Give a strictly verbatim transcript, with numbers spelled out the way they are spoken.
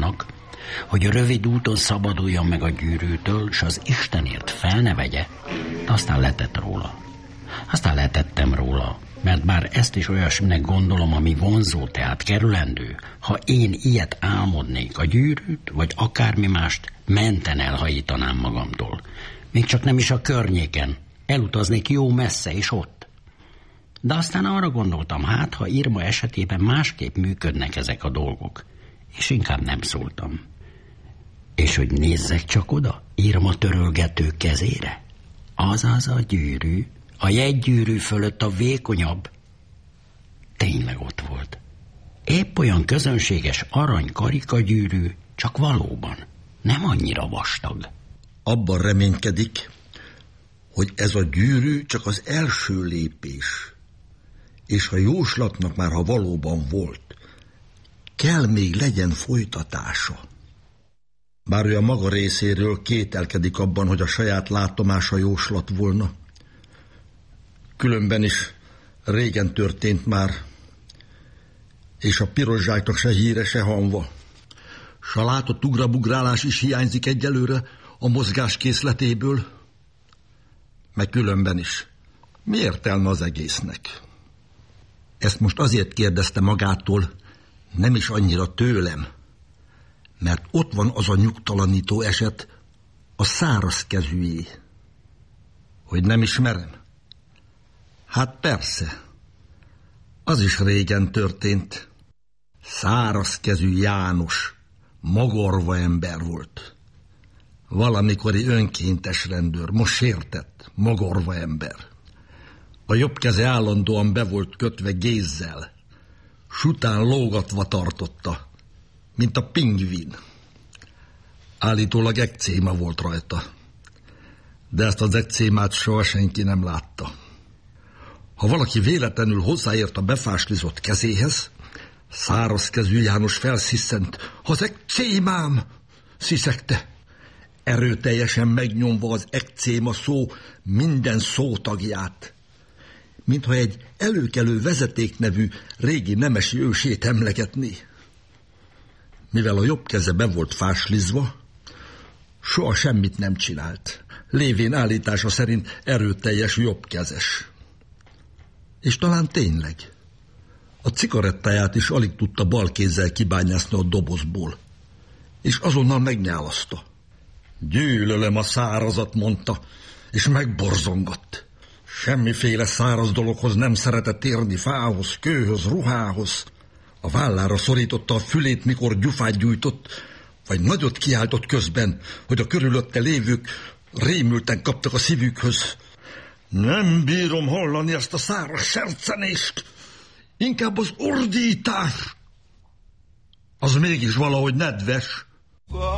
annak, hogy rövid úton szabaduljon meg a gyűrűtől, s az Istenért fel ne vegye, de aztán letett róla. Aztán letettem róla, mert bár ezt is olyasminek gondolom, ami vonzó, tehát kerülendő, ha én ilyet álmodnék, a gyűrűt, vagy akármi mást, menten elhajítanám magamtól. Még csak nem is a környéken, elutaznék jó messze is ott. De aztán arra gondoltam, hát, ha Irma esetében másképp működnek ezek a dolgok, és inkább nem szóltam. És hogy nézzek csak oda, Irma törölgető kezére. Azaz a gyűrű, a jegygyűrű fölött a vékonyabb. Tényleg ott volt. Épp olyan közönséges arany karikagyűrű, csak valóban nem annyira vastag. Abban reménykedik, hogy ez a gyűrű csak az első lépés, és a jóslatnak már ha valóban volt, kell még legyen folytatása. Bár ő a maga részéről kételkedik abban, hogy a saját látomása jóslat volna. Különben is régen történt már, és a piros zsáknak se híre, se hanva. S a látott ugrabugrálás is hiányzik egyelőre a mozgás készletéből. Meg különben is. Mi értelme az egésznek? Ezt most azért kérdezte magától, nem is annyira tőlem, mert ott van az a nyugtalanító eset, a száraz kezűjé. Hogy nem ismerem? Hát persze, az is régen történt. Száraz kezű János, magorva ember volt. Valamikori önkéntes rendőr, most sértett, magorva ember. A jobb keze állandóan be volt kötve gézzel, s után lógatva tartotta, mint a pingvin. Állítólag ekcéma volt rajta, de ezt az ekcémát soha senki nem látta. Ha valaki véletlenül hozzáért a befáslizott kezéhez, száraz kezű János felsziszent, az ekcémám, sziszegte, erőteljesen megnyomva az ekcéma szó minden szótagját, mintha egy előkelő vezeték nevű régi nemesi ősét emlegetné. Mivel a jobb keze be volt fáslizva, soha semmit nem csinált, lévén állítása szerint erőteljes jobbkezes. És talán tényleg. A cigarettáját is alig tudta bal kézzel kibányászni a dobozból, és azonnal megnyálaszta. Gyűlölöm a szárazat, mondta, és megborzongott. Semmiféle száraz dologhoz nem szeretett érni, fához, kőhöz, ruhához. A vállára szorította a fülét, mikor gyufát gyújtott, vagy nagyot kiáltott közben, hogy a körülötte lévők rémülten kaptak a szívükhöz. Nem bírom hallani ezt a száraz sercenést, inkább az ordítás. Az mégis valahogy nedves.